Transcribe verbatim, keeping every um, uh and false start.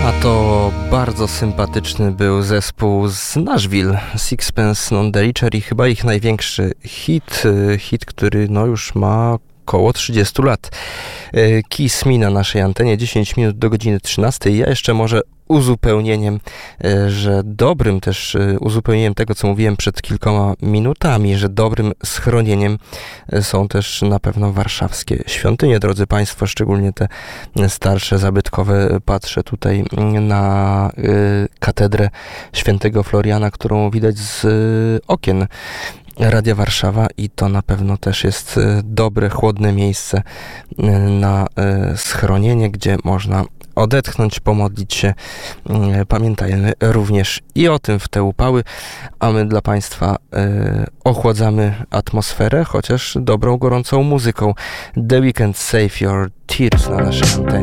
A to bardzo sympatyczny był zespół z Nashville, Sixpence None the Richer, i chyba ich największy hit, hit, który no już ma około trzydzieści lat. Kiss Me na naszej antenie, dziesięć minut do godziny trzynastej. Ja jeszcze może uzupełnieniem, że dobrym też uzupełnieniem tego, co mówiłem przed kilkoma minutami, że dobrym schronieniem są też na pewno warszawskie świątynie, drodzy Państwo, szczególnie te starsze, zabytkowe. Patrzę tutaj na katedrę świętego Floriana, którą widać z okien Radia Warszawa, i to na pewno też jest dobre, chłodne miejsce na schronienie, gdzie można odetchnąć, pomodlić się. Pamiętajmy również i o tym w te upały, a my dla Państwa e, ochładzamy atmosferę, chociaż dobrą, gorącą muzyką. The Weeknd, Save Your Tears na naszej antenie.